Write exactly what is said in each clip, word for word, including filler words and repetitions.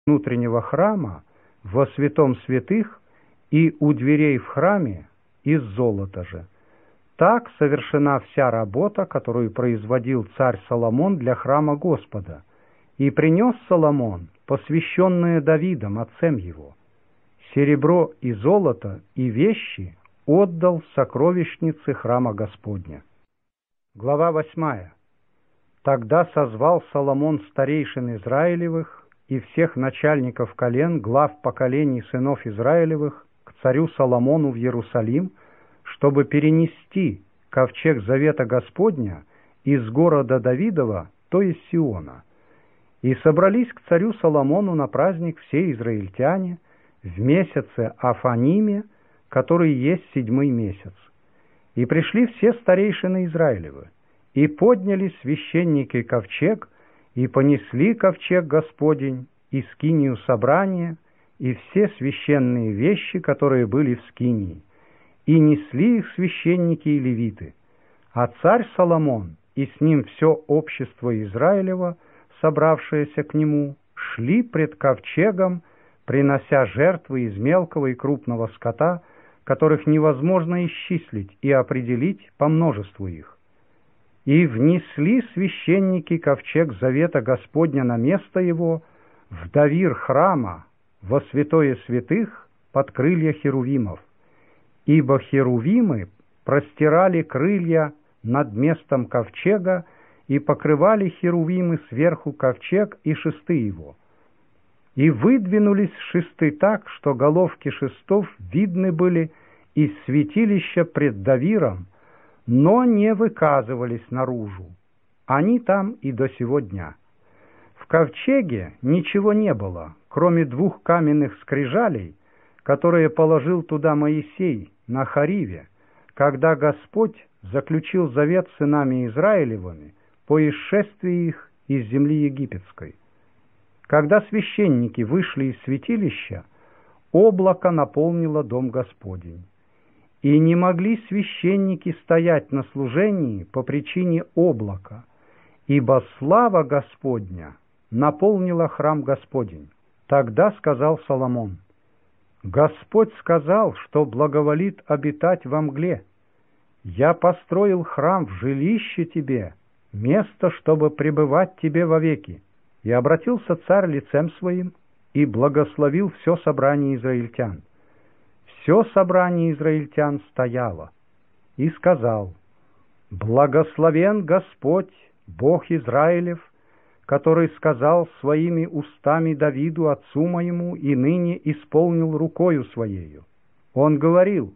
внутреннего храма во святом святых и у дверей в храме из золота же. Так совершена вся работа, которую производил царь Соломон для храма Господа, и принес Соломон, посвященное Давидом, отцем его. Серебро и золото и вещи отдал в сокровищницы храма Господня. Глава восьмая. Тогда созвал Соломон старейшин Израилевых и всех начальников колен, глав поколений сынов Израилевых, к царю Соломону в Иерусалим, чтобы перенести ковчег завета Господня из города Давидова, то есть Сиона. И собрались к царю Соломону на праздник все израильтяне в месяце Афаниме, который есть седьмой месяц. И пришли все старейшины Израилевы, и подняли священники ковчег, и понесли ковчег Господень, и скинию собрания, и все священные вещи, которые были в скинии, и несли их священники и левиты. А царь Соломон и с ним все общество Израилева, собравшееся к нему, шли пред ковчегом, принося жертвы из мелкого и крупного скота, которых невозможно исчислить и определить по множеству их. И внесли священники ковчег завета Господня на место его, в давир храма, во святое святых, под крылья херувимов. Ибо херувимы простирали крылья над местом ковчега и покрывали херувимы сверху ковчег и шесты его. И выдвинулись шесты так, что головки шестов видны были из святилища пред давиром, но не выказывались наружу. Они там и до сего дня. В ковчеге ничего не было, кроме двух каменных скрижалей, которые положил туда Моисей на Хариве, когда Господь заключил завет с сынами Израилевыми по исшествии их из земли египетской. Когда священники вышли из святилища, облако наполнило дом Господень. И не могли священники стоять на служении по причине облака, ибо слава Господня наполнила храм Господень. Тогда сказал Соломон: «Господь сказал, что благоволит обитать во мгле. Я построил храм в жилище тебе, место, чтобы пребывать тебе вовеки». И обратился царь лицем своим и благословил все собрание израильтян. Все собрание израильтян стояло, и сказал: «Благословен Господь, Бог Израилев, который сказал своими устами Давиду, отцу моему, и ныне исполнил рукою своею. Он говорил: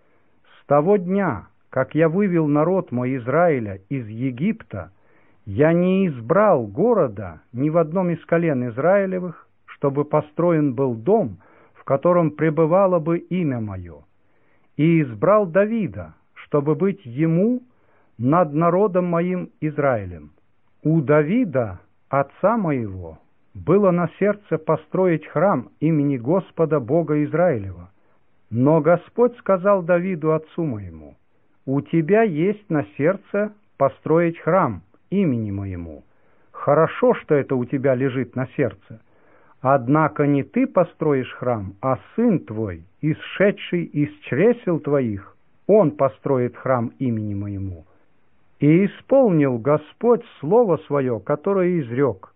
с того дня, как я вывел народ мой Израиля из Египта, я не избрал города ни в одном из колен Израилевых, чтобы построен был дом, в котором пребывало бы имя мое, и избрал Давида, чтобы быть ему над народом моим Израилем. У Давида, отца моего, было на сердце построить храм имени Господа Бога Израилева. Но Господь сказал Давиду, отцу моему: у тебя есть на сердце построить храм имени моему. Хорошо, что это у тебя лежит на сердце. Однако не ты построишь храм, а сын твой, исшедший из чресел твоих, он построит храм имени моему. И исполнил Господь слово свое, которое изрек: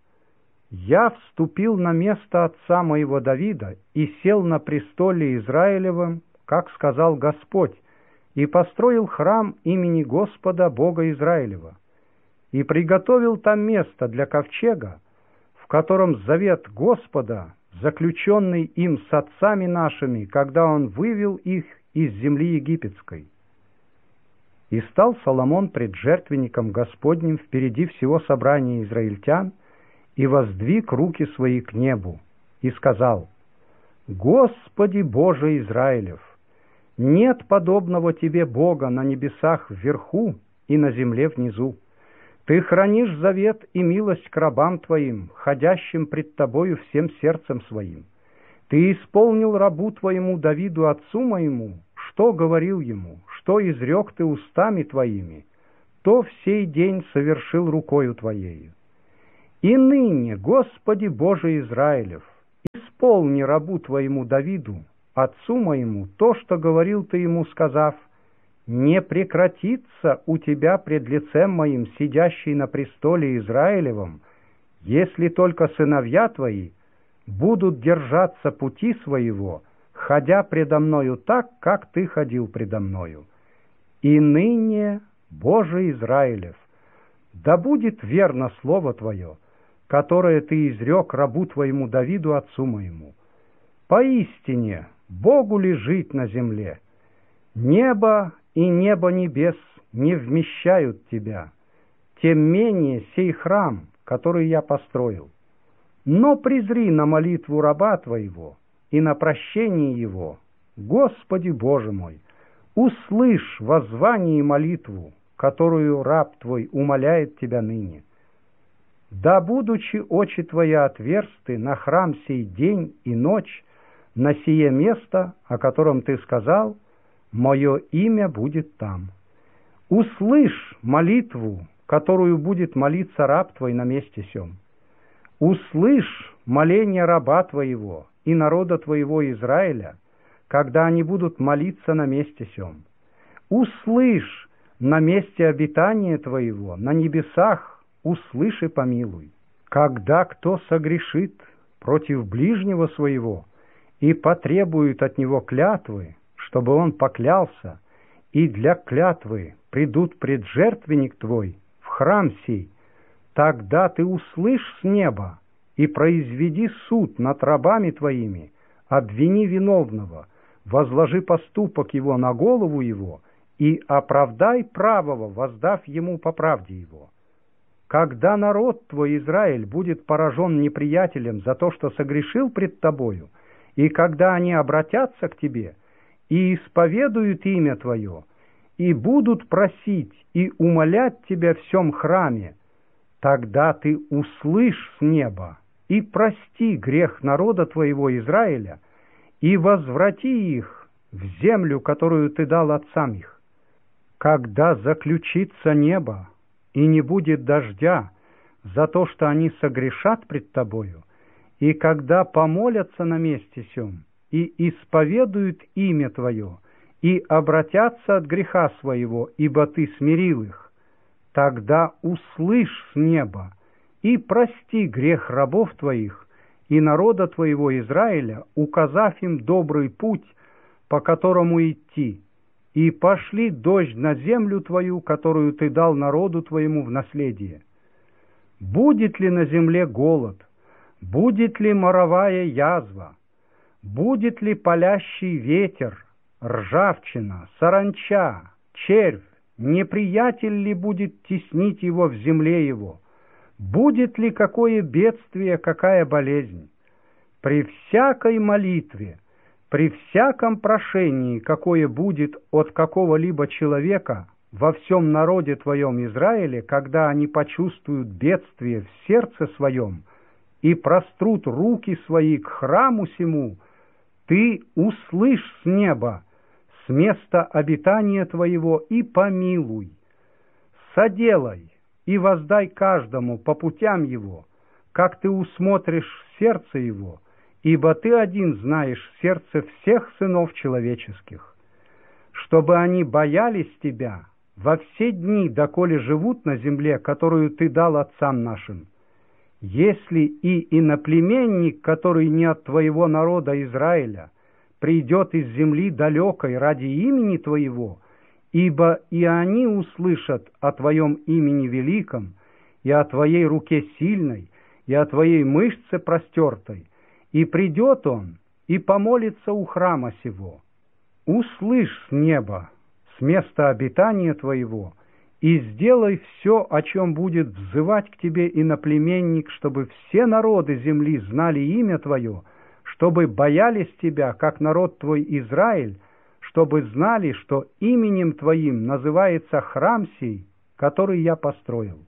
я вступил на место отца моего Давида и сел на престоле Израилевом, как сказал Господь, и построил храм имени Господа Бога Израилева, и приготовил там место для ковчега, в котором завет Господа, заключенный им с отцами нашими, когда он вывел их из земли египетской. И стал Соломон пред жертвенником Господним впереди всего собрания израильтян, и воздвиг руки свои к небу, и сказал: «Господи Боже Израилев, нет подобного Тебе Бога на небесах вверху и на земле внизу. Ты хранишь завет и милость к рабам Твоим, ходящим пред Тобою всем сердцем своим. Ты исполнил рабу Твоему Давиду, отцу моему, что говорил ему, что изрек Ты устами Твоими, то в сей день совершил рукою Твоею. И ныне, Господи Боже Израилев, исполни рабу твоему Давиду, отцу моему, то, что говорил ты ему, сказав: не прекратится у тебя пред лицем моим сидящий на престоле Израилевом, если только сыновья твои будут держаться пути своего, ходя предо мною так, как ты ходил предо мною. И ныне, Боже Израилев, да будет верно слово твое, которое ты изрек рабу твоему Давиду, отцу моему. Поистине, Богу ли жить на земле? Небо и небо небес не вмещают тебя, тем менее сей храм, который я построил. Но презри на молитву раба твоего и на прощение его, Господи Боже мой, услышь воззвание и молитву, которую раб твой умоляет тебя ныне. Да, будучи очи твои отверсты на храм сей день и ночь, на сие место, о котором ты сказал, мое имя будет там. Услышь молитву, которую будет молиться раб твой на месте сем. Услышь моление раба твоего и народа твоего Израиля, когда они будут молиться на месте сем. Услышь на месте обитания твоего, на небесах, услышь и помилуй. Когда кто согрешит против ближнего своего и потребует от него клятвы, чтобы он поклялся, и для клятвы придут пред жертвенник твой, в храм сей, тогда ты услышь с неба и произведи суд над рабами твоими, обвини виновного, возложи поступок его на голову его и оправдай правого, воздав ему по правде его. Когда народ твой Израиль будет поражен неприятелем за то, что согрешил пред тобою, и когда они обратятся к тебе и исповедуют имя твое, и будут просить и умолять тебя в сем храме, тогда ты услышь с неба и прости грех народа твоего Израиля, и возврати их в землю, которую ты дал отцам их. Когда заключится небо, и не будет дождя за то, что они согрешат пред тобою, и когда помолятся на месте сем, и исповедуют имя твое, и обратятся от греха своего, ибо ты смирил их, тогда услышь с неба и прости грех рабов твоих и народа твоего Израиля, указав им добрый путь, по которому идти, и пошли дождь на землю твою, которую ты дал народу твоему в наследие. Будет ли на земле голод? Будет ли моровая язва? Будет ли палящий ветер, ржавчина, саранча, червь? Неприятель ли будет теснить его в земле его? Будет ли какое бедствие, какая болезнь? При всякой молитве, при всяком прошении, какое будет от какого-либо человека во всем народе твоем Израиле, когда они почувствуют бедствие в сердце своем и прострут руки свои к храму сему, ты услышь с неба, с места обитания твоего, и помилуй. Соделай и воздай каждому по путям его, как ты усмотришь сердце его, ибо ты один знаешь сердце всех сынов человеческих, чтобы они боялись тебя во все дни, доколе живут на земле, которую ты дал отцам нашим. Если и иноплеменник, который не от твоего народа Израиля, придет из земли далекой ради имени твоего, ибо и они услышат о твоем имени великом, и о твоей руке сильной, и о твоей мышце простертой, и придет он, и помолится у храма сего. Услышь с неба, с места обитания твоего, и сделай все, о чем будет взывать к тебе иноплеменник, чтобы все народы земли знали имя твое, чтобы боялись тебя, как народ твой Израиль, чтобы знали, что именем твоим называется храм сей, который я построил.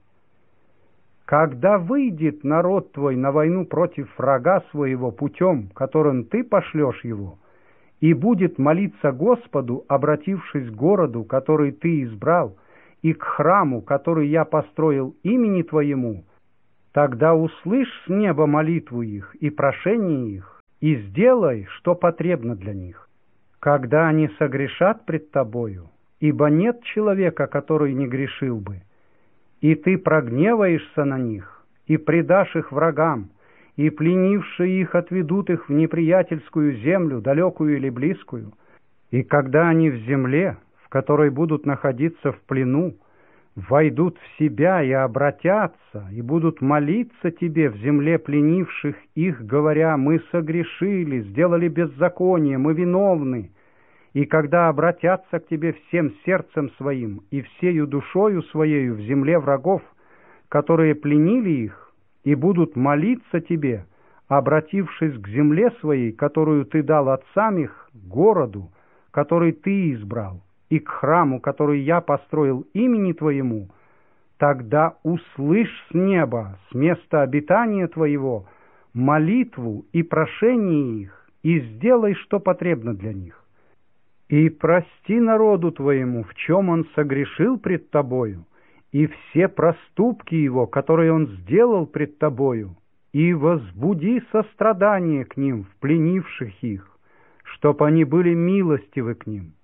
Когда выйдет народ твой на войну против врага своего путем, которым ты пошлешь его, и будет молиться Господу, обратившись к городу, который ты избрал, и к храму, который я построил имени твоему, тогда услышь с неба молитву их и прошение их, и сделай, что потребно для них. Когда они согрешат пред тобою, ибо нет человека, который не грешил бы, и ты прогневаешься на них, и предашь их врагам, и пленившие их отведут их в неприятельскую землю, далекую или близкую, и когда они в земле, в которой будут находиться в плену, войдут в себя и обратятся, и будут молиться тебе в земле пленивших их, говоря: мы согрешили, сделали беззаконие, мы виновны. И когда обратятся к тебе всем сердцем своим и всею душою своею в земле врагов, которые пленили их, и будут молиться тебе, обратившись к земле своей, которую ты дал отцам их, городу, который ты избрал, и к храму, который я построил имени твоему, тогда услышь с неба, с места обитания твоего, молитву и прошение их, и сделай, что потребно для них. И прости народу твоему, в чем он согрешил пред тобою, и все проступки его, которые он сделал пред тобою, и возбуди сострадание к ним, в пленивших их, чтоб они были милостивы к ним.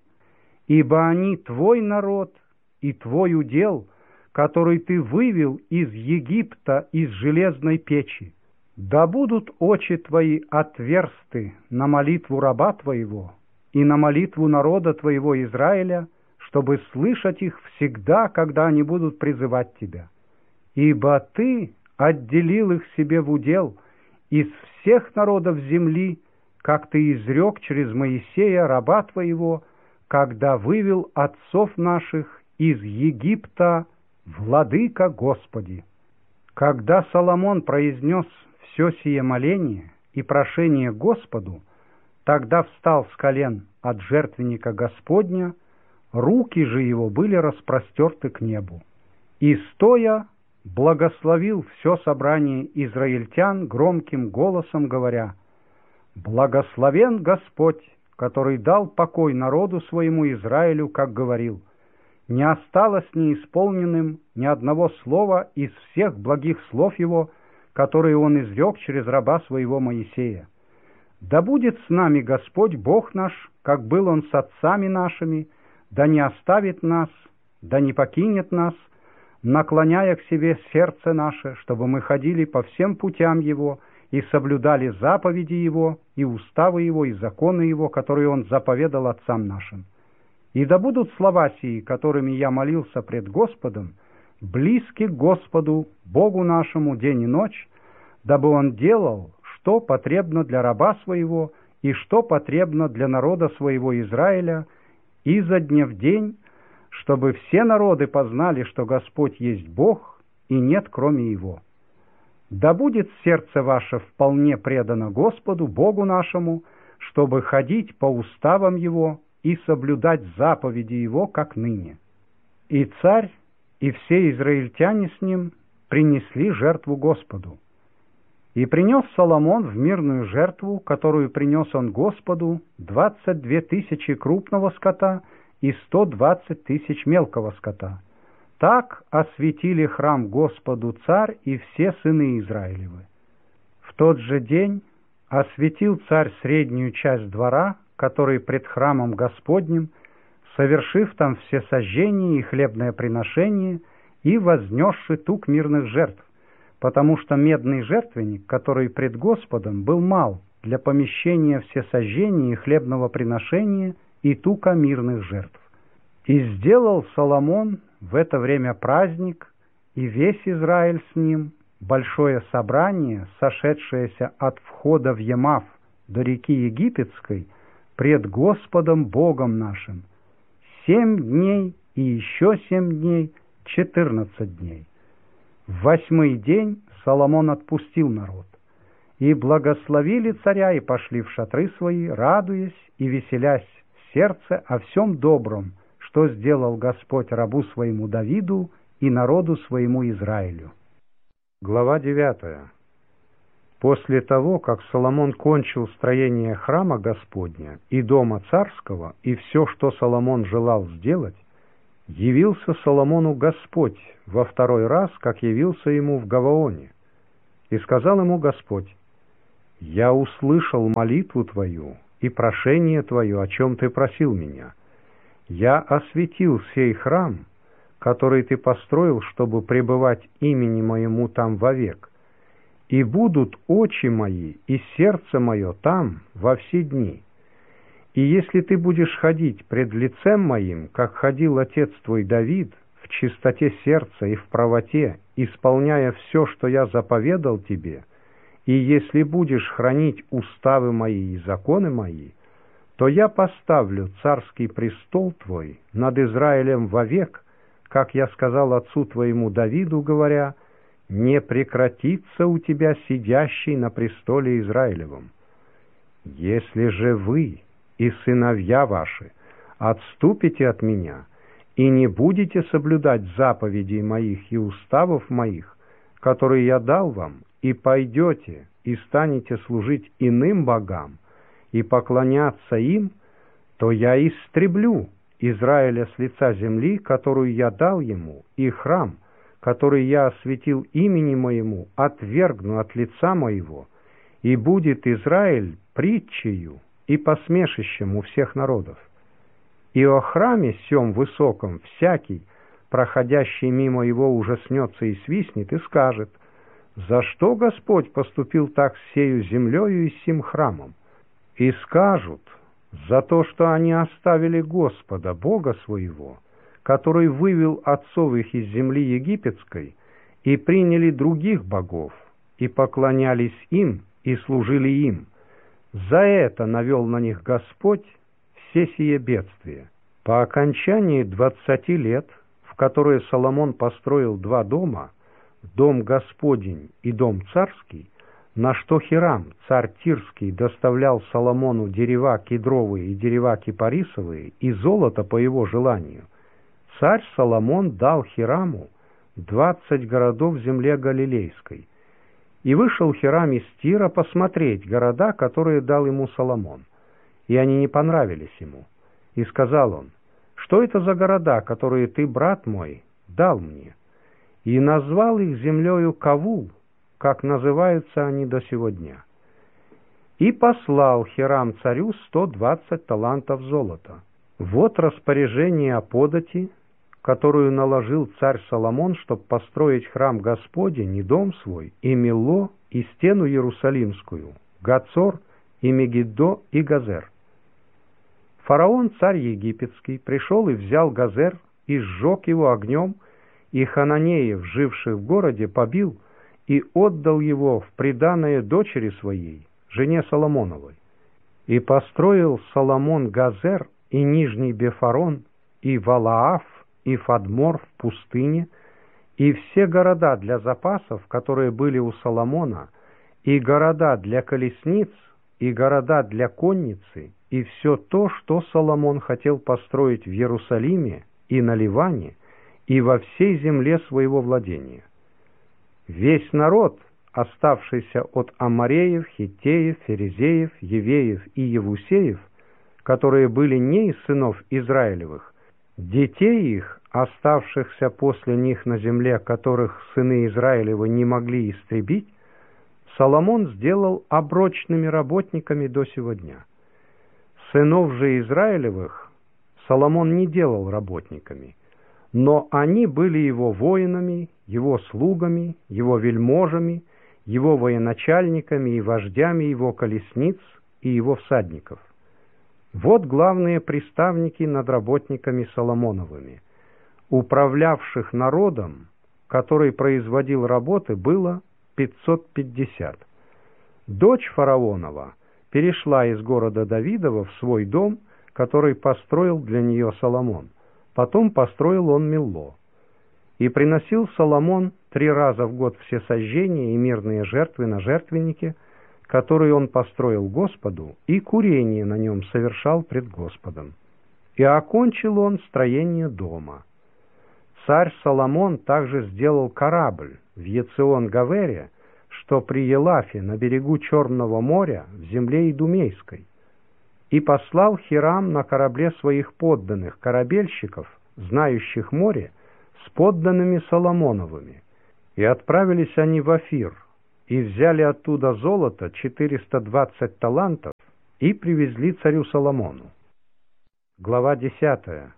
Ибо они твой народ и твой удел, который ты вывел из Египта из железной печи. Да будут очи твои отверсты на молитву раба твоего и на молитву народа твоего Израиля, чтобы слышать их всегда, когда они будут призывать тебя. Ибо ты отделил их себе в удел из всех народов земли, как ты изрек через Моисея, раба твоего, когда вывел отцов наших из Египта, владыка Господи. Когда Соломон произнес все сие моление и прошение Господу, тогда встал с колен от жертвенника Господня, руки же его были распростерты к небу. И, стоя, благословил все собрание израильтян громким голосом, говоря: «Благословен Господь, который дал покой народу своему Израилю, как говорил. Не осталось неисполненным ни одного слова из всех благих слов его, которые он изрек через раба своего Моисея. Да будет с нами Господь Бог наш, как был он с отцами нашими, да не оставит нас, да не покинет нас, наклоняя к себе сердце наше, чтобы мы ходили по всем путям Его и соблюдали заповеди Его, и уставы Его, и законы Его, которые Он заповедал отцам нашим. И да будут слова сии, которыми я молился пред Господом, близки к Господу, Богу нашему, день и ночь, дабы Он делал, что потребно для раба своего, и что потребно для народа своего Израиля, изо дня в день, чтобы все народы познали, что Господь есть Бог, и нет кроме Его. Да будет сердце ваше вполне предано Господу, Богу нашему, чтобы ходить по уставам Его и соблюдать заповеди Его, как ныне». И царь, и все израильтяне с ним принесли жертву Господу. И принес Соломон в мирную жертву, которую принес он Господу, двадцать две тысячи крупного скота и сто двадцать тысяч мелкого скота. Так осветили храм Господу царь и все сыны Израилевы. В тот же день осветил царь среднюю часть двора, который пред храмом Господним, совершив там все сожжения и хлебное приношение, и вознесши тук мирных жертв, потому что медный жертвенник, который пред Господом, был мал для помещения всесожжения и хлебного приношения и тука мирных жертв. И сделал Соломон в это время праздник, и весь Израиль с ним, большое собрание, сошедшееся от входа в Емав до реки Египетской, пред Господом Богом нашим, семь дней и еще семь дней, четырнадцать дней. В восьмой день Соломон отпустил народ, и благословили царя, и пошли в шатры свои, радуясь и веселясь в сердце о всем добром, что сделал Господь рабу своему Давиду и народу своему Израилю. Глава девятая. После того, как Соломон кончил строение храма Господня и дома царского, и все, что Соломон желал сделать, явился Соломону Господь во второй раз, как явился ему в Гаваоне. И сказал ему Господь: Я услышал молитву твою и прошение твое, о чем ты просил меня. Я осветил сей храм, который ты построил, чтобы пребывать имени моему там вовек. И будут очи мои и сердце мое там во все дни. И если ты будешь ходить пред лицем моим, как ходил отец твой Давид, в чистоте сердца и в правоте, исполняя все, что я заповедал тебе, и если будешь хранить уставы мои и законы мои, то я поставлю царский престол твой над Израилем вовек, как я сказал отцу твоему Давиду, говоря, не прекратится у тебя сидящий на престоле Израилевом. Если же вы и сыновья ваши отступите от меня и не будете соблюдать заповедей моих и уставов моих, которые я дал вам, и пойдете и станете служить иным богам и поклоняться им, то я истреблю Израиля с лица земли, которую я дал ему, и храм, который я осветил имени моему, отвергну от лица моего, и будет Израиль притчею и посмешищем у всех народов. И о храме сем высоком всякий, проходящий мимо его, ужаснется и свистнет, и скажет: за что Господь поступил так с сею землею и с сим храмом? И скажут: за то, что они оставили Господа, Бога своего, который вывел отцов их из земли египетской, и приняли других богов, и поклонялись им, и служили им. За это навел на них Господь все сие бедствия. По окончании двадцати лет, в которые Соломон построил два дома, дом Господень и дом царский, на что Хирам, царь Тирский, доставлял Соломону дерева кедровые и дерева кипарисовые и золото по его желанию, царь Соломон дал Хираму двадцать городов в земле Галилейской. И вышел Хирам из Тира посмотреть города, которые дал ему Соломон, и они не понравились ему. И сказал он: что это за города, которые ты, брат мой, дал мне? И назвал их землею Кавул, как называются они до сего дня. И послал Хирам царю сто двадцать талантов золота. Вот распоряжение о подати, которую наложил царь Соломон, чтобы построить храм Господень и дом свой, и Милло, и стену Иерусалимскую, Гацор, и Мегиддо, и Газер. Фараон, царь египетский, пришел и взял Газер, и сжег его огнем, и хананеев, живших в городе, побил, и отдал его в приданое дочери своей, жене Соломоновой. И построил Соломон Газер, и Нижний Бефарон, и Валааф, и Фадмор в пустыне, и все города для запасов, которые были у Соломона, и города для колесниц, и города для конницы, и все то, что Соломон хотел построить в Иерусалиме и на Ливане, и во всей земле своего владения. Весь народ, оставшийся от Амореев, Хиттеев, Ферезеев, Евеев и Евусеев, которые были не из сынов Израилевых, детей их, оставшихся после них на земле, которых сыны Израилевы не могли истребить, Соломон сделал оброчными работниками до сего дня. Сынов же Израилевых Соломон не делал работниками, но они были его воинами, его слугами, его вельможами, его военачальниками и вождями его колесниц и его всадников. Вот главные приставники над работниками Соломоновыми. Управлявших народом, который производил работы, было пятьсот пятьдесят. Дочь фараонова перешла из города Давидова в свой дом, который построил для нее Соломон. Потом построил он Милло. И приносил Соломон три раза в год всесожжения и мирные жертвы на жертвеннике, которые он построил Господу, и курение на нем совершал пред Господом. И окончил он строение дома. Царь Соломон также сделал корабль в Ецион-Гавере, что при Елафе на берегу Черного моря в земле Идумейской, и послал Хирам на корабле своих подданных корабельщиков, знающих море, с подданными Соломоновыми, и отправились они в Офир, и взяли оттуда золото четыреста двадцать талантов и привезли царю Соломону. Глава десятая.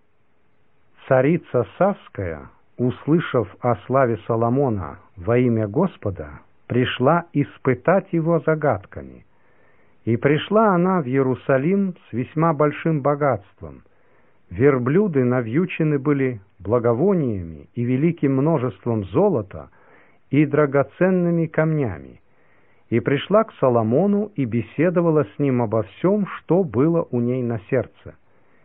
Царица Савская, услышав о славе Соломона во имя Господа, пришла испытать его загадками. И пришла она в Иерусалим с весьма большим богатством. Верблюды навьючены были благовониями и великим множеством золота и драгоценными камнями. И пришла к Соломону и беседовала с ним обо всем, что было у ней на сердце.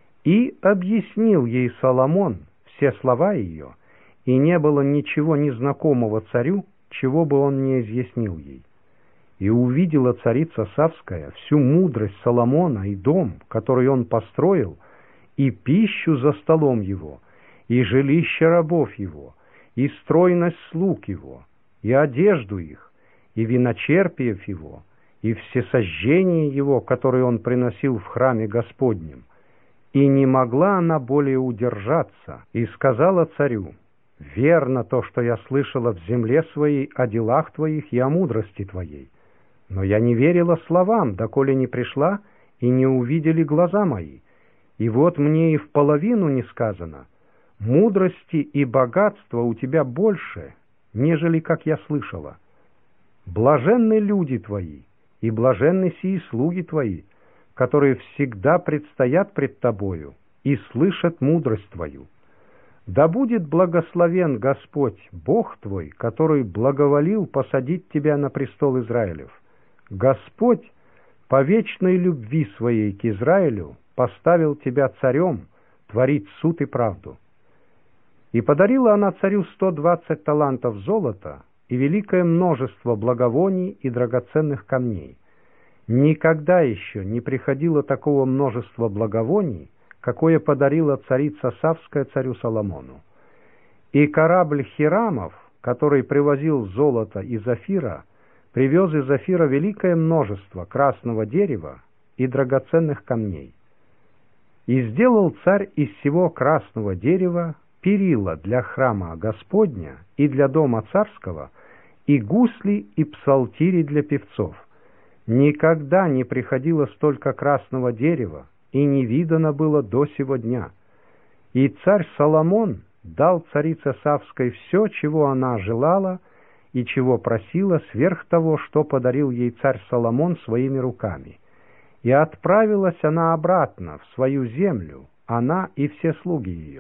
И объяснил ей Соломон все слова ее, и не было ничего незнакомого царю, чего бы он не изъяснил ей. И увидела царица Савская всю мудрость Соломона и дом, который он построил, и пищу за столом его, и жилище рабов его, и стройность слуг его, и одежду их, и виночерпиев его, и всесожжение его, которое он приносил в храме Господнем. И не могла она более удержаться, и сказала царю: «Верно то, что я слышала в земле своей о делах твоих и о мудрости твоей. Но я не верила словам, доколе не пришла, и не увидели глаза мои. И вот мне и в половину не сказано: мудрости и богатства у тебя больше, нежели как я слышала. Блаженны люди твои, и блаженны сии слуги твои, которые всегда предстоят пред тобою и слышат мудрость твою. Да будет благословен Господь, Бог твой, который благоволил посадить тебя на престол Израилев. Господь по вечной любви своей к Израилю поставил тебя царем творить суд и правду». И подарила она царю сто двадцать талантов золота и великое множество благовоний и драгоценных камней. Никогда еще не приходило такого множества благовоний, какое подарила царица Савская царю Соломону. И корабль Хирамов, который привозил золото из Офира, привез из Офира великое множество красного дерева и драгоценных камней. И сделал царь из всего красного дерева перила для храма Господня и для дома царского, и гусли, и псалтири для певцов. Никогда не приходило столько красного дерева, и не видано было до сего дня. И царь Соломон дал царице Савской все, чего она желала, и чего просила сверх того, что подарил ей царь Соломон своими руками. И отправилась она обратно в свою землю, она и все слуги ее.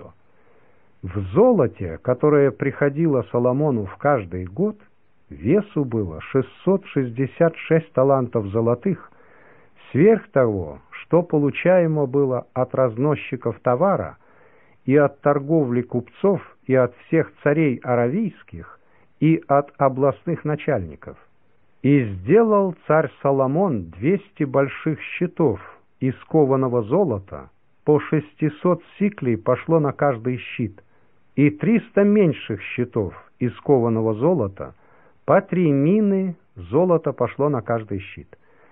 В золоте, которое приходило Соломону в каждый год, весу было шестьсот шестьдесят шесть талантов золотых, сверх того, что получаемо было от разносчиков товара и от торговли купцов и от всех царей аравийских и от областных начальников. И сделал царь Соломон двести больших щитов из кованого золота, по шестисот сиклей пошло на каждый щит, и триста меньших щитов из кованого золота, по три мины золота пошло на каждый щит.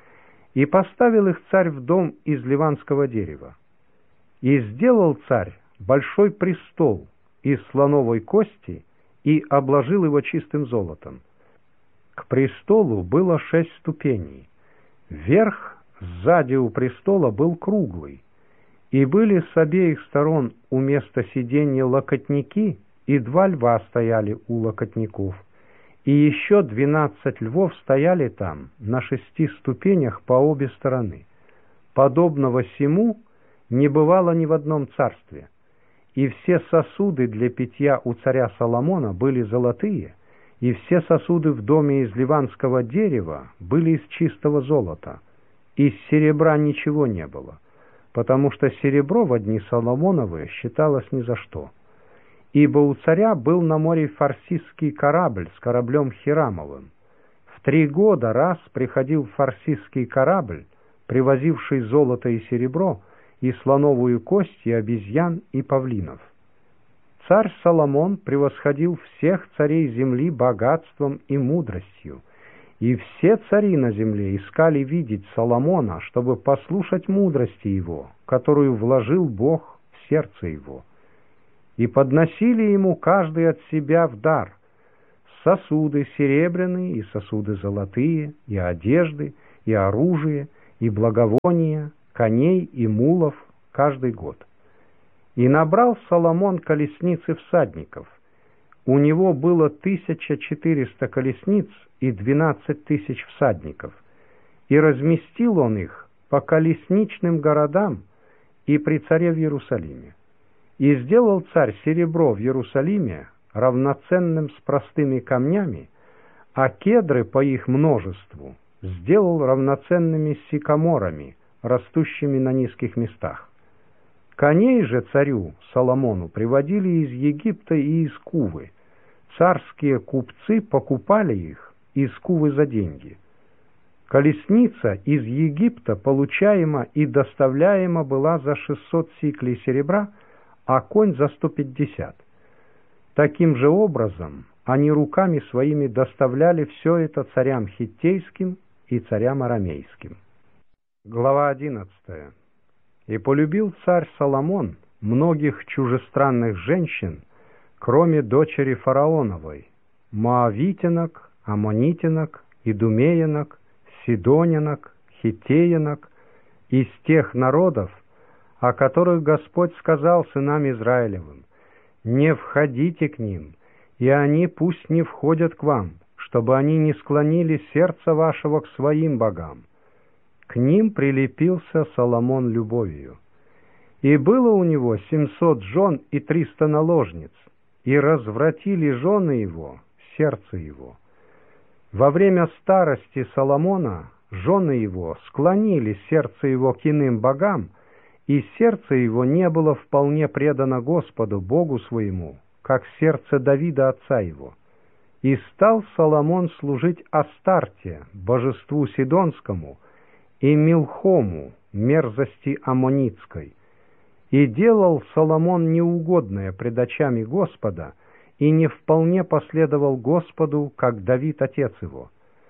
И поставил их царь в дом из ливанского дерева. И сделал царь большой престол из слоновой кости и обложил его чистым золотом. К престолу было шесть ступеней. Верх сзади у престола был круглый, и были с обеих сторон у места сиденья локотники, и два льва стояли у локотников, и еще двенадцать львов стояли там на шести ступенях по обе стороны. Подобного сему не бывало ни в одном царстве. И все сосуды для питья у царя Соломона были золотые, и все сосуды в доме из ливанского дерева были из чистого золота. Из серебра ничего не было, потому что серебро в дни Соломоновы считалось ни за что. Ибо у царя был на море фарсисский корабль с кораблем Хирамовым. В три года раз приходил фарсисский корабль, привозивший золото и серебро, и слоновую кость, и обезьян, и павлинов. Царь Соломон превосходил всех царей земли богатством и мудростью, и все цари на земле искали видеть Соломона, чтобы послушать мудрости его, которую вложил Бог в сердце его. И подносили ему каждый от себя в дар сосуды серебряные и сосуды золотые, и одежды, и оружие, и благовония, коней и мулов каждый год. И набрал Соломон колесниц и всадников. У него было тысяча четыреста колесниц и двенадцать тысяч всадников. И разместил он их по колесничным городам и при царе в Иерусалиме. И сделал царь серебро в Иерусалиме равноценным с простыми камнями, а кедры по их множеству сделал равноценными с сикаморами, растущими на низких местах. Коней же царю Соломону приводили из Египта и из Кувы. Царские купцы покупали их из Кувы за деньги. Колесница из Египта получаема и доставляема была за шестьсот сиклей серебра, а конь за сто пятьдесят. Таким же образом они руками своими доставляли все это царям хиттейским и царям арамейским. Глава одиннадцатая. «И полюбил царь Соломон многих чужестранных женщин, кроме дочери фараоновой, моавитянок, аммонитянок, идумеянок, сидонянок, хиттеянок, из тех народов, о которых Господь сказал сынам Израилевым: не входите к ним, и они пусть не входят к вам, чтобы они не склонили сердце вашего к своим богам. К ним прилепился Соломон любовью. И было у него семьсот жен и триста наложниц, и развратили жены его сердце его. Во время старости Соломона жены его склонили сердце его к иным богам, и сердце его не было вполне предано Господу, Богу своему, как сердце Давида отца его. И стал Соломон служить Астарте, божеству Сидонскому, и Милхому, мерзости Аммонитской. И делал Соломон неугодное пред очами Господа, и не вполне последовал Господу, как Давид отец его.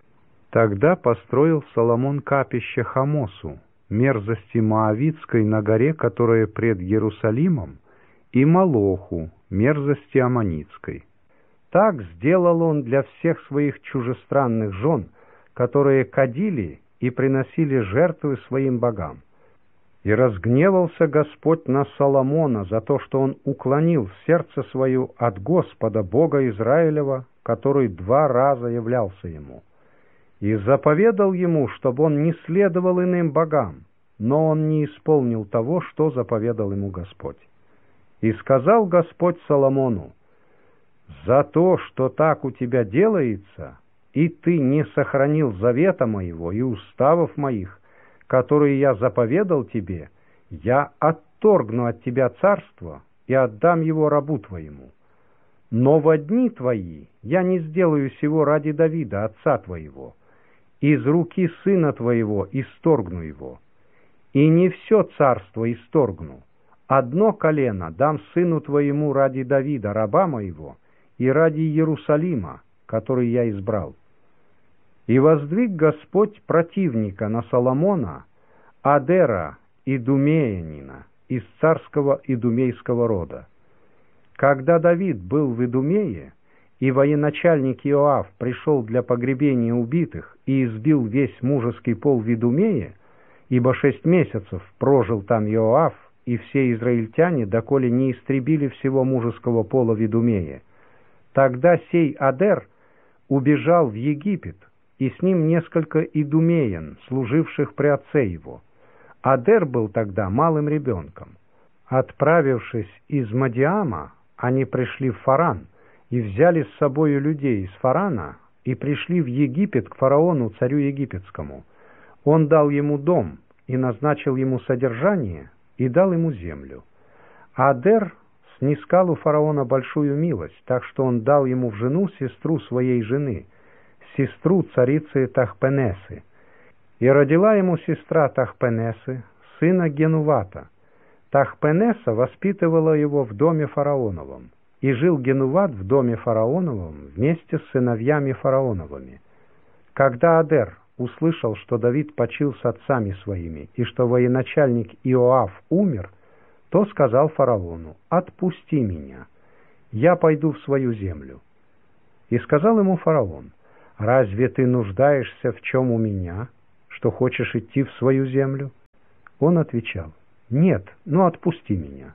Тогда построил Соломон капище Хамосу, мерзости Моавитской на горе, которая пред Иерусалимом, и Молоху, мерзости Аммонитской. Так сделал он для всех своих чужестранных жен, которые кадили и приносили жертвы своим богам. И разгневался Господь на Соломона за то, что он уклонил сердце свое от Господа, Бога Израилева, который два раза являлся ему. И заповедал ему, чтобы он не следовал иным богам, но он не исполнил того, что заповедал ему Господь. И сказал Господь Соломону: «За то, что так у тебя делается, и ты не сохранил завета моего и уставов моих, которые я заповедал тебе, я отторгну от тебя царство и отдам его рабу твоему. Но во дни твои я не сделаю сего ради Давида, отца твоего, из руки сына твоего исторгну его. И не все царство исторгну, одно колено дам сыну твоему ради Давида, раба моего, и ради Иерусалима, который я избрал». И воздвиг Господь противника на Соломона, Адера, идумеянина, из царского идумейского рода. Когда Давид был в Идумее, и военачальник Иоав пришел для погребения убитых и избил весь мужеский пол в Идумее, ибо шесть месяцев прожил там Иоав и все израильтяне, доколе не истребили всего мужеского пола в Идумее, тогда сей Адер убежал в Египет, и с ним несколько идумеян, служивших при отце его. Адер был тогда малым ребенком. Отправившись из Мадиама, они пришли в Фаран и взяли с собою людей из Фарана и пришли в Египет к фараону, царю египетскому. Он дал ему дом и назначил ему содержание и дал ему землю. Адер снискал у фараона большую милость, так что он дал ему в жену сестру своей жены, сестру царицы Тахпенесы. И родила ему сестра Тахпенесы сына Генувата. Тахпенеса воспитывала его в доме фараоновом, и жил Генуват в доме фараоновом вместе с сыновьями фараоновыми. Когда Адер услышал, что Давид почил с отцами своими, и что военачальник Иоав умер, то сказал фараону: «Отпусти меня, я пойду в свою землю». И сказал ему фараон: «Разве ты нуждаешься в чем у меня, что хочешь идти в свою землю?» Он отвечал: «Нет, но отпусти меня».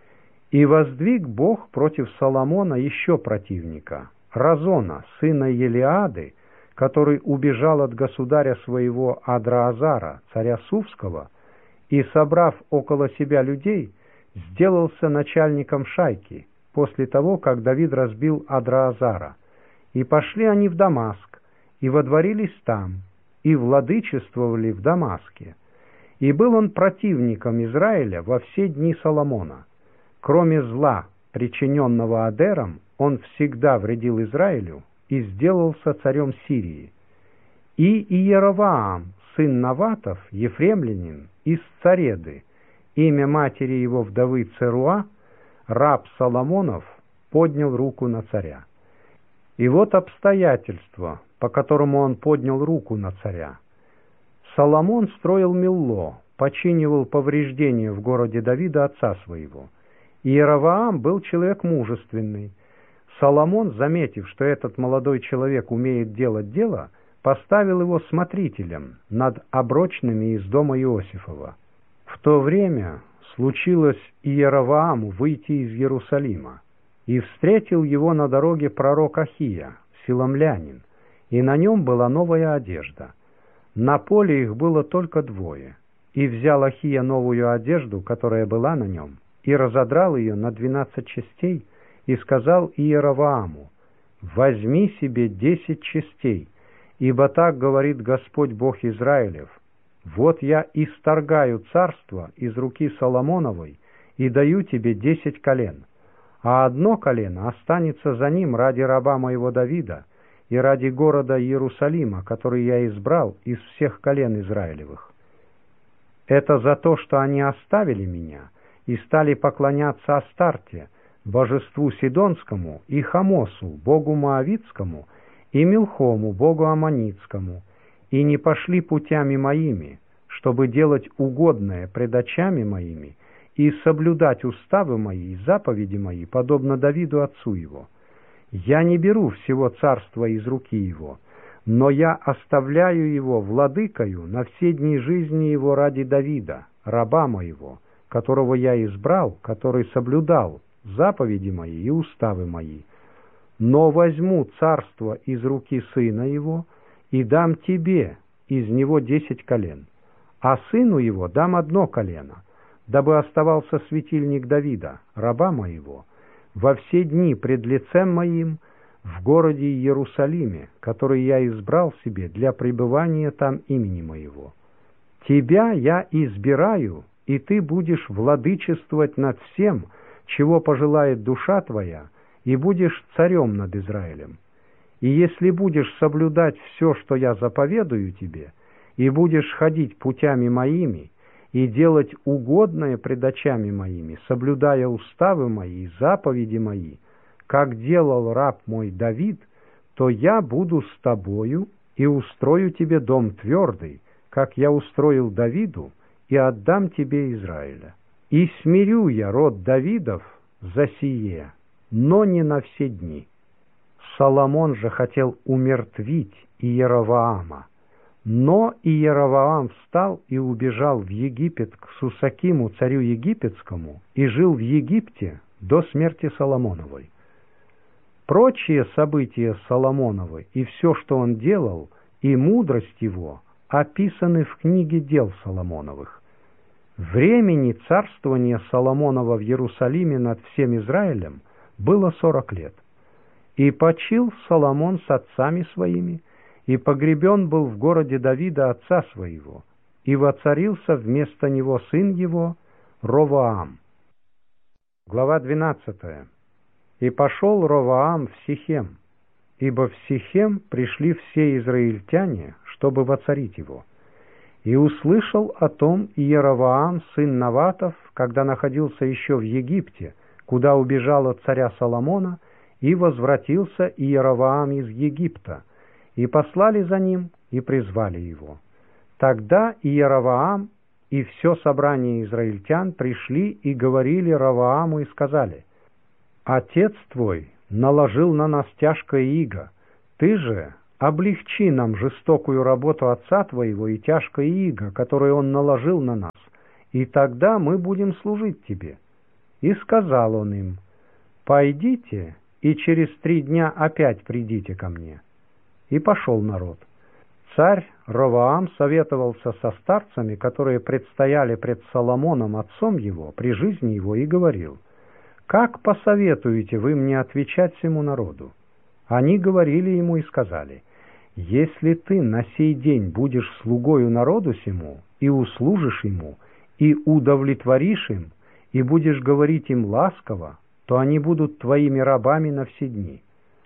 И воздвиг Бог против Соломона еще противника, Разона, сына Елиады, который убежал от государя своего Адраазара, царя Сувского, и, собрав около себя людей, сделался начальником шайки после того, как Давид разбил Адраазара. И пошли они в Дамаск, и водворились там, и владычествовали в Дамаске. И был он противником Израиля во все дни Соломона. Кроме зла, причиненного Адером, он всегда вредил Израилю и сделался царем Сирии. И Иеровоам, сын Наватов, ефремлянин, из Цареды, имя матери его вдовы Церуа, раб Соломонов, поднял руку на царя. И вот обстоятельство, по которому он поднял руку на царя. Соломон строил Милло, починивал повреждения в городе Давида отца своего. Иеровоам был человек мужественный. Соломон, заметив, что этот молодой человек умеет делать дело, поставил его смотрителем над оброчными из дома Иосифова. В то время случилось Иеровоаму выйти из Иерусалима, и встретил его на дороге пророк Ахия, силамлянин, и на нем была новая одежда. На поле их было только двое, и взял Ахия новую одежду, которая была на нем, и разодрал ее на двенадцать частей, и сказал Иеровоаму: «Возьми себе десять частей, ибо так говорит Господь Бог Израилев: вот я исторгаю царство из руки Соломоновой и даю тебе десять колен, а одно колено останется за ним ради раба моего Давида и ради города Иерусалима, который я избрал из всех колен Израилевых. Это за то, что они оставили меня и стали поклоняться Астарте, божеству Сидонскому, и Хамосу, богу Моавитскому, и Милхому, богу Аммонитскому, и не пошли путями моими, чтобы делать угодное пред очами моими и соблюдать уставы мои и заповеди мои, подобно Давиду отцу его. Я не беру всего царства из руки его, но я оставляю его владыкою на все дни жизни его ради Давида, раба моего, которого я избрал, который соблюдал заповеди мои и уставы мои. Но возьму царство из руки сына его и дам тебе из него десять колен, а сыну его дам одно колено, дабы оставался светильник Давида, раба моего, во все дни пред лицем моим в городе Иерусалиме, который я избрал себе для пребывания там имени моего. Тебя я избираю, и ты будешь владычествовать над всем, чего пожелает душа твоя, и будешь царем над Израилем. И если будешь соблюдать все, что я заповедую тебе, и будешь ходить путями моими, и делать угодное пред очами моими, соблюдая уставы мои и заповеди мои, как делал раб мой Давид, то я буду с тобою и устрою тебе дом твердый, как я устроил Давиду, и отдам тебе Израиля. И смирю я род Давидов за сие, но не на все дни». Соломон же хотел умертвить Иеровоама, но Иеровоам встал и убежал в Египет к Сусакиму, царю египетскому, и жил в Египте до смерти Соломоновой. Прочие события Соломоновой и все, что он делал, и мудрость его описаны в книге дел Соломоновых. Времени царствования Соломонова в Иерусалиме над всем Израилем было сорок лет. И почил Соломон с отцами своими, и погребен был в городе Давида отца своего, и воцарился вместо него сын его Ровоам. Глава двенадцатая. И пошел Ровоам в Сихем, ибо в Сихем пришли все израильтяне, чтобы воцарить его. И услышал о том Иеровоам, сын Наватов, когда находился еще в Египте, куда убежал от царя Соломона, и возвратился Иеровоам из Египта, и послали за ним, и призвали его. Тогда Иеровоам и все собрание израильтян пришли и говорили Ровоаму и сказали: «Отец твой, наложил на нас тяжкое иго. Ты же облегчи нам жестокую работу отца твоего и тяжкое иго, которое он наложил на нас, и тогда мы будем служить тебе». И сказал он им: «Пойдите, и через три дня опять придите ко мне». И пошел народ. Царь Ровоам советовался со старцами, которые предстояли пред Соломоном отцом его при жизни его, и говорил: «Как посоветуете вы мне отвечать всему народу?» Они говорили ему и сказали: «Если ты на сей день будешь слугою народу сему, и услужишь ему, и удовлетворишь им, и будешь говорить им ласково, то они будут твоими рабами на все дни».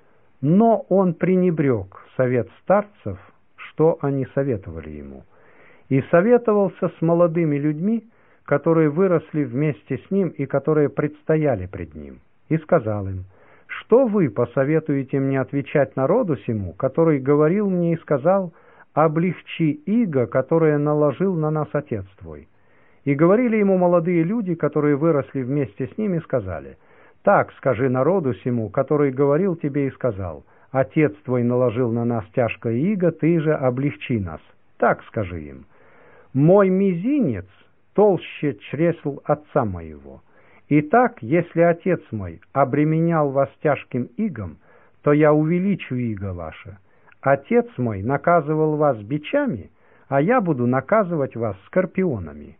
Но он пренебрег совет старцев, что они советовали ему, и советовался с молодыми людьми, которые выросли вместе с ним и которые предстояли пред ним, и сказал им: «Что вы посоветуете мне отвечать народу сему, который говорил мне и сказал: облегчи иго, которое наложил на нас отец твой?» И говорили ему молодые люди, которые выросли вместе с ним, и сказали: «Так скажи народу сему, который говорил тебе и сказал: отец твой наложил на нас тяжкое иго, ты же облегчи нас». Так скажи им: «Мой мизинец толще чресл отца моего. Итак, если отец мой обременял вас тяжким игом, то я увеличу иго ваше. Отец мой наказывал вас бичами, а я буду наказывать вас скорпионами».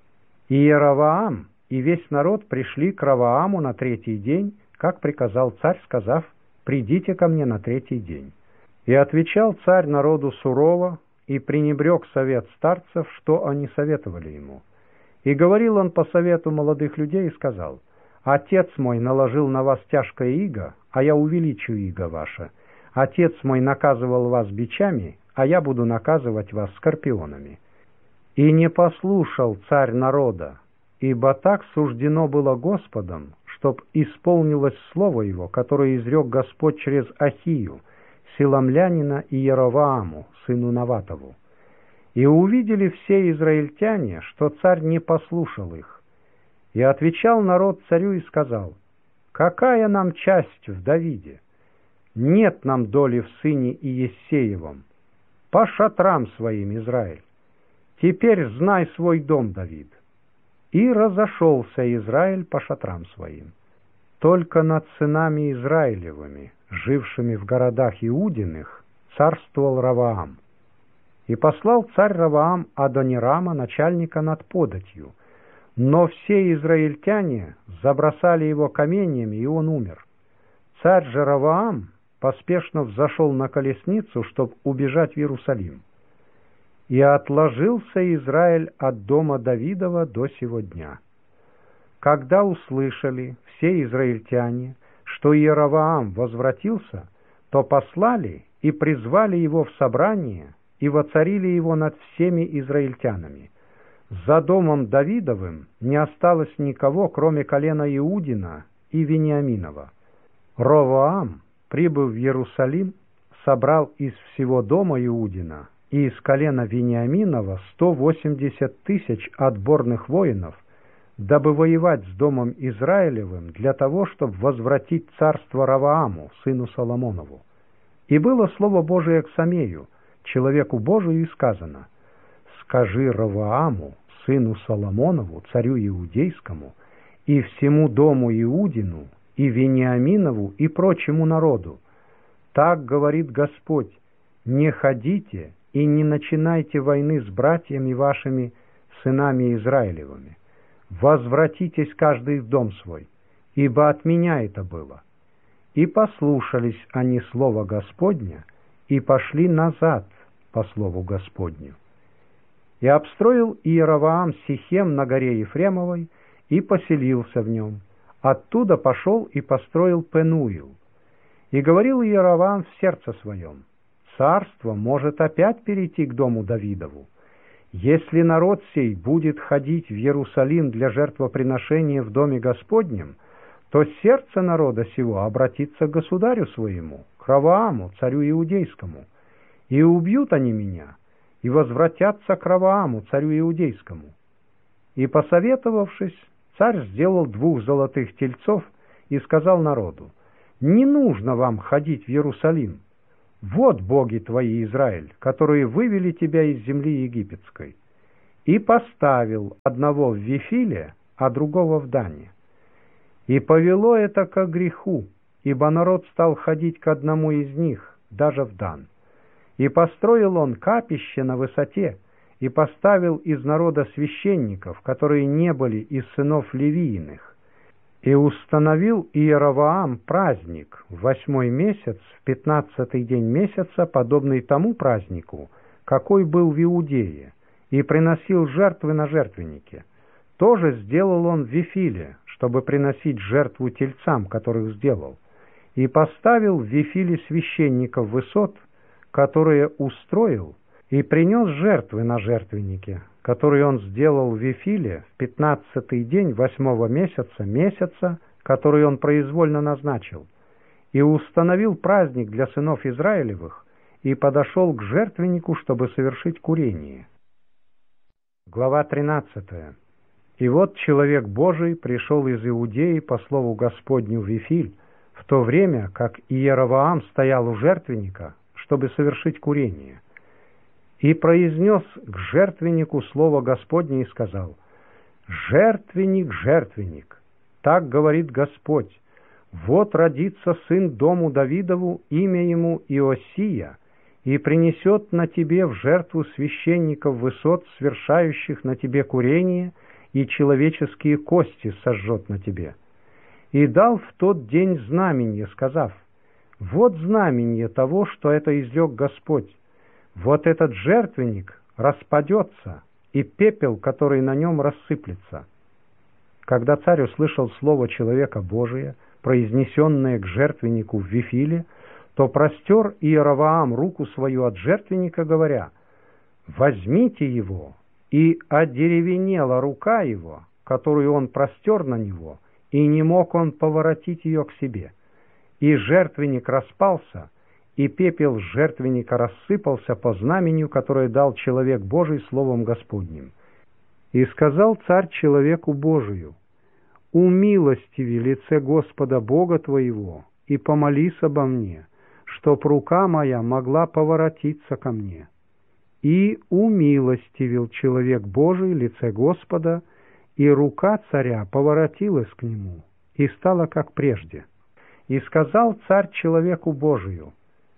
И Иеровоам и весь народ пришли к Ровоаму на третий день, как приказал царь, сказав: «Придите ко мне на третий день». И отвечал царь народу сурово, и пренебрег совет старцев, что они советовали ему. И говорил он по совету молодых людей и сказал: «Отец мой наложил на вас тяжкое иго, а я увеличу иго ваше. Отец мой наказывал вас бичами, а я буду наказывать вас скорпионами». И не послушал царь народа, ибо так суждено было Господом, чтоб исполнилось слово его, которое изрек Господь через Ахию, силамлянина, и Иеровоаму, сыну Наватову. И увидели все израильтяне, что царь не послушал их. И отвечал народ царю и сказал: «Какая нам часть в Давиде? Нет нам доли в сыне Иессеевом. По шатрам своим, Израиль. Теперь знай свой дом, Давид». И разошелся Израиль по шатрам своим. Только над сынами Израилевыми, жившими в городах Иудиных, царствовал Ровоам. И послал царь Ровоам Адонирама, начальника над податью, но все израильтяне забросали его каменьями, и он умер. Царь же Ровоам поспешно взошел на колесницу, чтобы убежать в Иерусалим. И отложился Израиль от дома Давидова до сего дня. Когда услышали все израильтяне, что Иеровоам возвратился, то послали и призвали его в собрание, и воцарили его над всеми израильтянами. За домом Давидовым не осталось никого, кроме колена Иудина и Вениаминова. Ровоам, прибыв в Иерусалим, собрал из всего дома Иудина и из колена Вениаминова сто восемьдесят тысяч отборных воинов, дабы воевать с домом Израилевым для того, чтобы возвратить царство Ровоаму, сыну Соломонову. И было слово Божие к Самею, человеку Божию, и сказано: «Скажи Ровоаму, сыну Соломонову, царю Иудейскому, и всему дому Иудину, и Вениаминову, и прочему народу: так говорит Господь: не ходите и не начинайте войны с братьями вашими, сынами Израилевыми. Возвратитесь каждый в дом свой, ибо от меня это было». И послушались они слова Господня, и пошли назад по слову Господню. И обстроил Иеровоам Сихем на горе Ефремовой, и поселился в нем. Оттуда пошел и построил Пенуил. И говорил Иеровоам в сердце своем: «Царство может опять перейти к дому Давидову. Если народ сей будет ходить в Иерусалим для жертвоприношения в доме Господнем, то сердце народа сего обратится к государю своему, к Ровоаму, царю Иудейскому, и убьют они меня, и возвратятся к Ровоаму, царю Иудейскому». И, посоветовавшись, царь сделал двух золотых тельцов и сказал народу: не нужно вам ходить в Иерусалим. Вот боги твои, Израиль, которые вывели тебя из земли египетской. И поставил одного в Вифиле, а другого в Дане. И повело это ко греху, ибо народ стал ходить к одному из них, даже в Дан. И построил он капище на высоте, и поставил из народа священников, которые не были из сынов Левииных. И установил Иеровоам праздник в восьмой месяц, в пятнадцатый день месяца, подобный тому празднику, какой был в Иудее, и приносил жертвы на жертвеннике. Тоже сделал он в Вифиле, чтобы приносить жертву тельцам, которых сделал. И поставил в Вифиле священников высот, которые устроил, и принес жертвы на жертвеннике, которые он сделал в Вифиле в пятнадцатый день восьмого месяца, месяца, который он произвольно назначил, и установил праздник для сынов Израилевых, и подошел к жертвеннику, чтобы совершить курение. Глава тринадцатая. И вот человек Божий пришел из Иудеи по слову Господню в Вифиль, в то время, как Иеровоам стоял у жертвенника, чтобы совершить курение. И произнес к жертвеннику слово Господне и сказал: «Жертвенник, жертвенник, так говорит Господь, вот родится сын дому Давидову, имя ему Иосия, и принесет на тебе в жертву священников высот, свершающих на тебе курение, и человеческие кости сожжет на тебе». И дал в тот день знамение, сказав: «Вот знамение того, что это изрек Господь. Вот этот жертвенник распадется, и пепел, который на нем, рассыплется». Когда царь услышал слово человека Божия, произнесенное к жертвеннику в Вифиле, то простер Иеровоам руку свою от жертвенника, говоря: «Возьмите его». И одеревенела рука его, которую он простер на него, и не мог он поворотить ее к себе. И жертвенник распался, и пепел жертвенника рассыпался по знамению, которое дал человек Божий словом Господним. И сказал царь человеку Божию: «Умилостиви лице Господа Бога твоего, и помолись обо мне, чтоб рука моя могла поворотиться ко мне». И умилостивил человек Божий лице Господа, и рука царя поворотилась к нему, и стала как прежде. И сказал царь человеку Божию: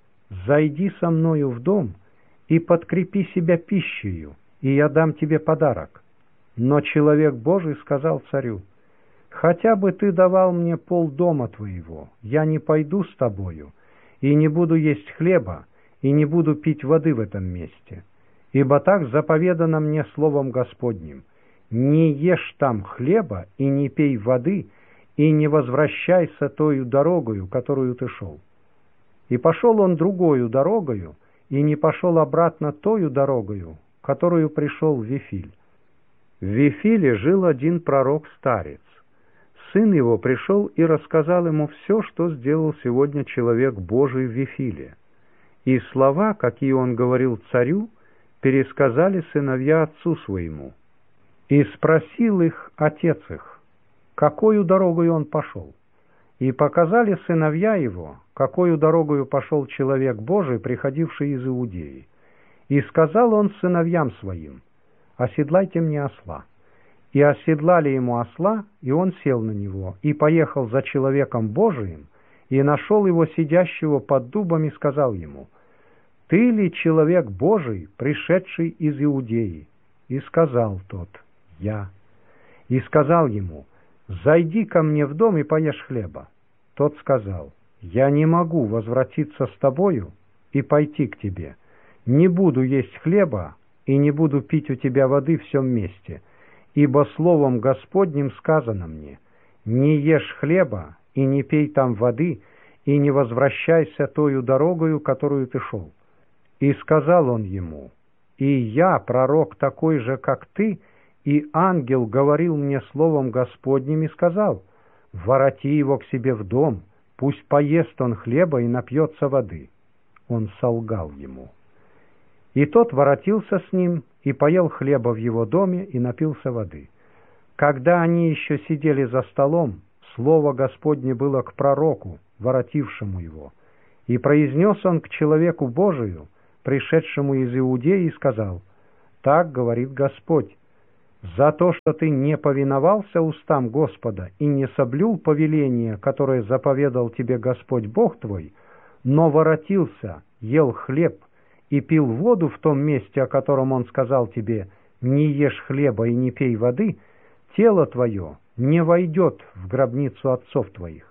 «Зайди со мною в дом и подкрепи себя пищею, и я дам тебе подарок». Но человек Божий сказал царю: «Хотя бы ты давал мне полдома твоего, я не пойду с тобою, и не буду есть хлеба, и не буду пить воды в этом месте. Ибо так заповедано мне словом Господним: не ешь там хлеба и не пей воды, и не возвращайся тою дорогою, которую ты шел». И пошел он другою дорогою, и не пошел обратно тою дорогою, которую пришел в Вифиль. В Вифиле жил один пророк-старец. Сын его пришел и рассказал ему все, что сделал сегодня человек Божий в Вифиле. И слова, какие он говорил царю, пересказали сыновья отцу своему. И спросил их отец их, какою дорогою он пошел. И показали сыновья его, какою дорогою пошел человек Божий, приходивший из Иудеи. И сказал он сыновьям своим: «Оседлайте мне осла». И оседлали ему осла, и он сел на него, и поехал за человеком Божиим, и нашел его сидящего под дубом, и сказал ему: «Ты ли человек Божий, пришедший из Иудеи?» И сказал тот: «Я». И сказал ему: «Зайди ко мне в дом и поешь хлеба». Тот сказал: «Я не могу возвратиться с тобою и пойти к тебе. Не буду есть хлеба и не буду пить у тебя воды в сем месте, ибо словом Господним сказано мне: не ешь хлеба и не пей там воды, и не возвращайся тою дорогою, которую ты шел». И сказал он ему: «И я, пророк такой же, как ты, и ангел говорил мне словом Господним и сказал: вороти его к себе в дом, пусть поест он хлеба и напьется воды». Он солгал ему. И тот воротился с ним и поел хлеба в его доме и напился воды. Когда они еще сидели за столом, слово Господне было к пророку, воротившему его. И произнес он к человеку Божию, пришедшему из Иудеи, и сказал: «Так говорит Господь, за то, что ты не повиновался устам Господа и не соблюл повеление, которое заповедал тебе Господь Бог твой, но воротился, ел хлеб и пил воду в том месте, о котором Он сказал тебе: не ешь хлеба и не пей воды, тело твое не войдет в гробницу отцов твоих».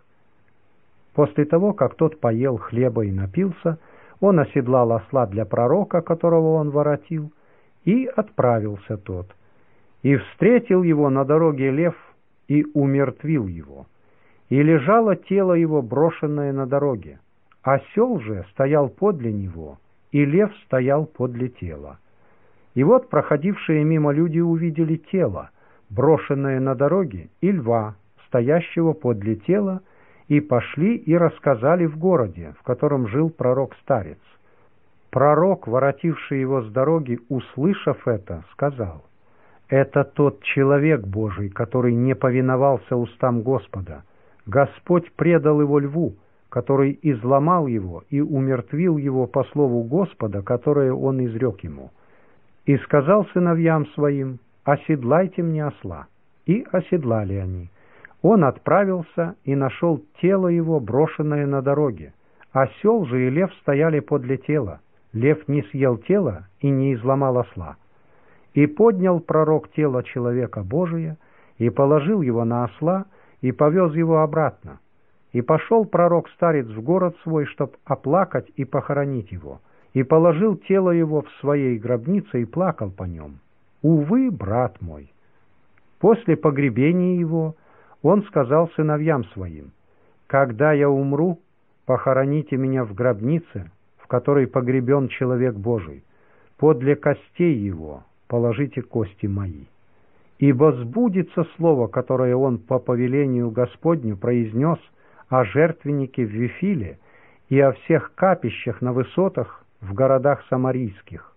После того, как тот поел хлеба и напился, он оседлал осла для пророка, которого он воротил, и отправился тот. И встретил его на дороге лев и умертвил его. И лежало тело его, брошенное на дороге. Осел же стоял подле него, и лев стоял подле тела. И вот проходившие мимо люди увидели тело, брошенное на дороге, и льва, стоящего подле тела, и пошли и рассказали в городе, в котором жил пророк-старец. Пророк, воротивший его с дороги, услышав это, сказал: «Это тот человек Божий, который не повиновался устам Господа. Господь предал его льву, который изломал его и умертвил его по слову Господа, которое он изрек ему. И сказал сыновьям своим: оседлайте мне осла». И оседлали они. Он отправился и нашел тело его, брошенное на дороге. Осел же и лев стояли подле тела. Лев не съел тело и не изломал осла. И поднял пророк тело человека Божия, и положил его на осла, и повез его обратно. И пошел пророк-старец в город свой, чтоб оплакать и похоронить его, и положил тело его в своей гробнице и плакал по нем. Увы, брат мой! После погребения его он сказал сыновьям своим: «Когда я умру, похороните меня в гробнице, в которой погребен человек Божий. Подле костей его положите кости мои. Ибо сбудется слово, которое он по повелению Господню произнес о жертвеннике в Вифиле и о всех капищах на высотах в городах самарийских».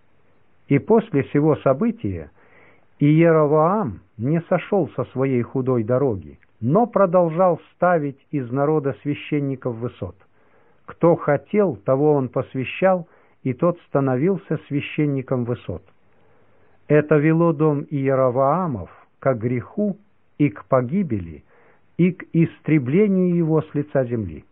И после сего события Иеровоам не сошел со своей худой дороги, но продолжал ставить из народа священников высот. Кто хотел, того он посвящал, и тот становился священником высот. Это вело дом Иеровоамов к греху и к погибели, и к истреблению его с лица земли.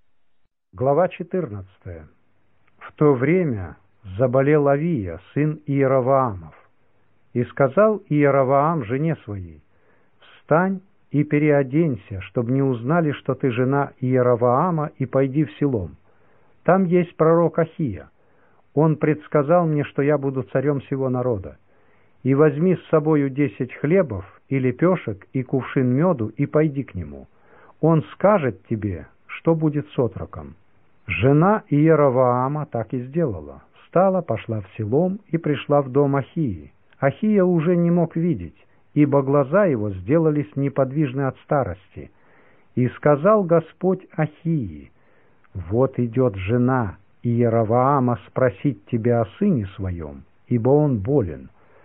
Глава четырнадцатая. В то время заболел Авия, сын Иеровоамов. И сказал Иеровоам жене своей: «Встань и переоденься, чтобы не узнали, что ты жена Иеровоама, и пойди в Силом. Там есть пророк Ахия. Он предсказал мне, что я буду царем сего народа. И возьми с собою десять хлебов и лепешек и кувшин меду, и пойди к нему. Он скажет тебе, что будет с отроком». Жена Иеровоама так и сделала. Встала, пошла в Силом и пришла в дом Ахии. Ахия уже не мог видеть, ибо глаза его сделались неподвижны от старости. И сказал Господь Ахии: «Вот идет жена Иеровоама спросить тебя о сыне своем, ибо он болен.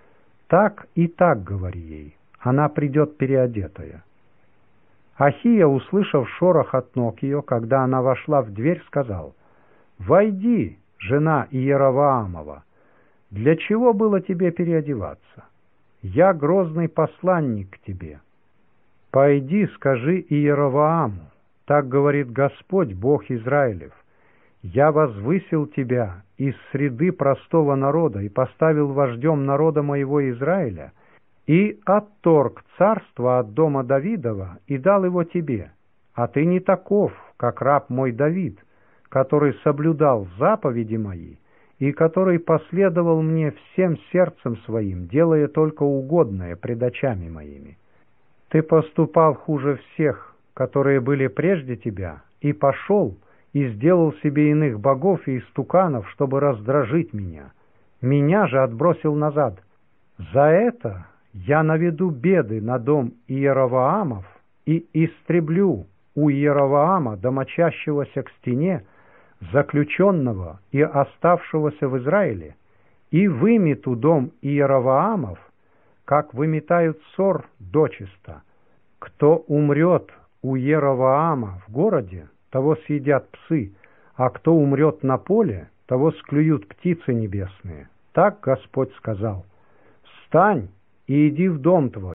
Так и так говори ей, она придет переодетая». Ахия, услышав шорох от ног ее, когда она вошла в дверь, сказал: «Войди, жена Иеровоамова. Для чего было тебе переодеваться? Я грозный посланник к тебе. Пойди, скажи Иеровоаму: так говорит Господь, Бог Израилев: я возвысил тебя из среды простого народа и поставил вождем народа моего Израиля, и отторг царство от дома Давидова и дал его тебе. А ты не таков, как раб мой Давид, который соблюдал заповеди мои, и который последовал мне всем сердцем своим, делая только угодное пред очами моими. Ты поступал хуже всех, которые были прежде тебя, и пошел, и сделал себе иных богов и истуканов, чтобы раздражить меня. Меня же отбросил назад. За это я наведу беды на дом Иеровоамов и истреблю у Иеровоама, домочащегося к стене, заключенного и оставшегося в Израиле, и вымету дом Иеровоамов, как выметают ссор дочисто. Кто умрет у Иеровоама в городе, того съедят псы, а кто умрет на поле, того склюют птицы небесные. Так Господь сказал: встань и иди в дом твой,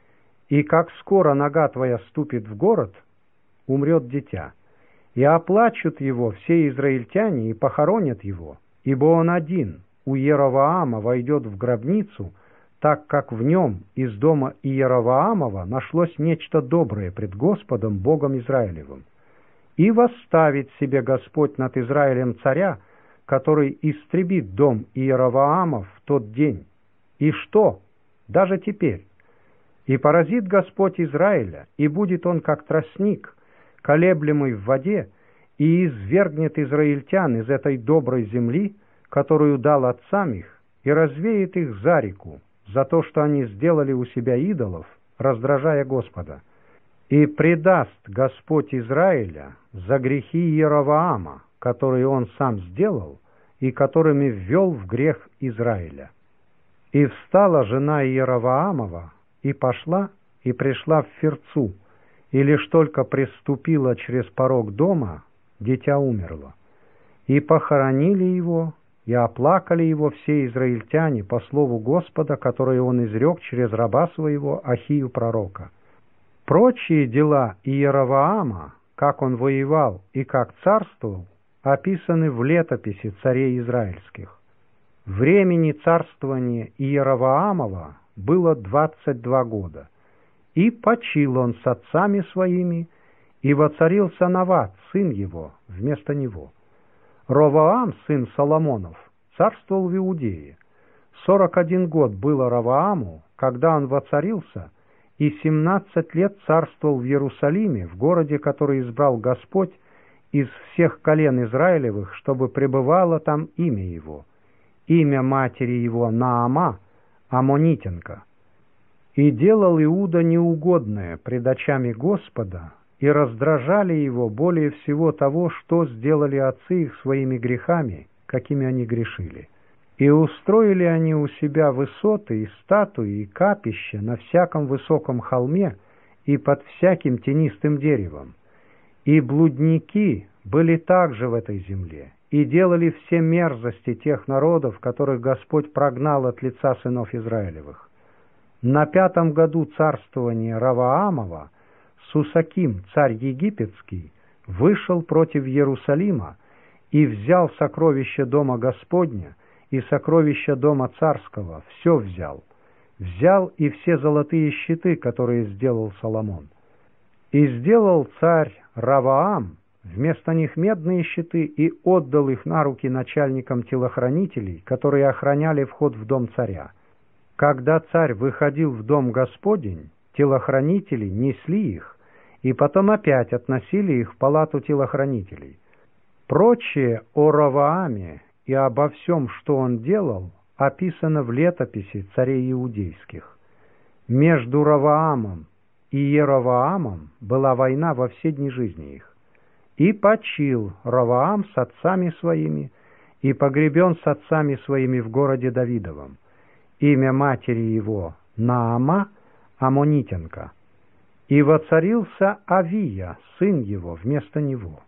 и как скоро нога твоя ступит в город, умрет дитя, и оплачут его все израильтяне и похоронят его, ибо он один у Иеровоама войдет в гробницу, так как в нем из дома Иеровоамова нашлось нечто доброе пред Господом Богом Израилевым. И восставит себе Господь над Израилем царя, который истребит дом Иеровоамов в тот день. И что? Даже теперь. И поразит Господь Израиля, и будет он как тростник, колеблемый в воде, и извергнет израильтян из этой доброй земли, которую дал отцам их, и развеет их за реку, за то, что они сделали у себя идолов, раздражая Господа. И предаст Господь Израиля за грехи Иеровоама, которые он сам сделал, и которыми ввел в грех Израиля. И встала жена Иеровоамова, и пошла, и пришла в Фирцу, и лишь только приступила через порог дома, дитя умерло. И похоронили его, и оплакали его все израильтяне по слову Господа, которое он изрек через раба своего Ахию пророка. Прочие дела Иеровоама, как он воевал и как царствовал, описаны в летописи царей израильских. Времени царствования Иеровоамова было двадцать два года, и почил он с отцами своими, и воцарился Нават, сын его, вместо него. Ровоам, сын Соломонов, царствовал в Иудее. Сорок один год было Ровоаму, когда он воцарился, и семнадцать лет царствовал в Иерусалиме, в городе, который избрал Господь из всех колен Израилевых, чтобы пребывало там имя его. Имя матери его Наама, Аммонитянка. И делал Иуда неугодное пред очами Господа, и раздражали его более всего того, что сделали отцы их своими грехами, какими они грешили. И устроили они у себя высоты и статуи и капища на всяком высоком холме и под всяким тенистым деревом. И блудники были также в этой земле, и делали все мерзости тех народов, которых Господь прогнал от лица сынов Израилевых. На пятом году царствования Ровоамова Сусаким, царь египетский, вышел против Иерусалима и взял сокровища дома Господня и сокровища дома царского, все взял. Взял и все золотые щиты, которые сделал Соломон. И сделал царь Ровоам вместо них медные щиты и отдал их на руки начальникам телохранителей, которые охраняли вход в дом царя. Когда царь выходил в дом Господень, телохранители несли их, и потом опять относили их в палату телохранителей. Прочее о Ровоаме и обо всем, что он делал, описано в летописи царей иудейских. Между Ровоамом и Иеровоамом была война во все дни жизни их. И почил Ровоам с отцами своими, и погребен с отцами своими в городе Давидовом. Имя матери его Наама, Аммонитянка. И воцарился Авия, сын его, вместо него.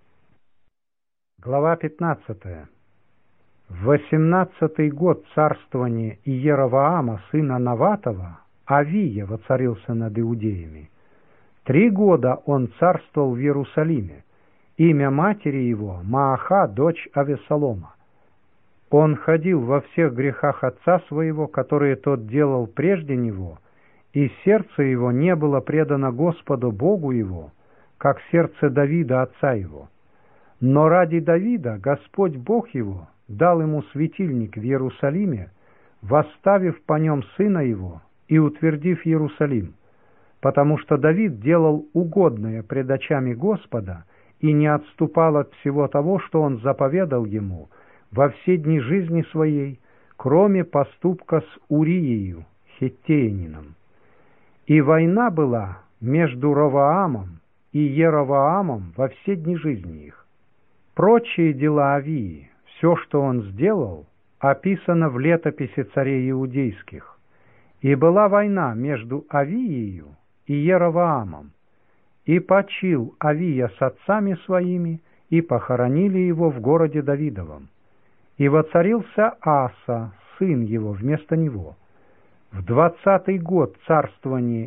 Глава пятнадцатая. В восемнадцатый год царствования Иеровоама, сына Наватова, Авия воцарился над иудеями. Три года он царствовал в Иерусалиме. Имя матери его Мааха, дочь Авесолома. Он ходил во всех грехах отца своего, которые тот делал прежде него, и сердце его не было предано Господу Богу его, как сердце Давида отца его. Но ради Давида Господь Бог его дал ему светильник в Иерусалиме, восставив по нем сына его и утвердив Иерусалим, потому что Давид делал угодное пред очами Господа и не отступал от всего того, что он заповедал ему во все дни жизни своей, кроме поступка с Уриею, хиттеянином. И война была между Ровоамом и Иеровоамом во все дни жизни их. Прочие дела Авии, все, что он сделал, описано в летописи царей иудейских. И была война между Авиею и Иеровоамом. И почил Авия с отцами своими, и похоронили его в городе Давидовом. И воцарился Аса, сын его, вместо него. В двадцатый год царствования